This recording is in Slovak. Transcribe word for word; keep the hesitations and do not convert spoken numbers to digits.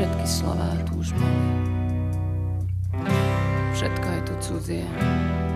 všetky slová tu už boli. Všetko je tu cudzie.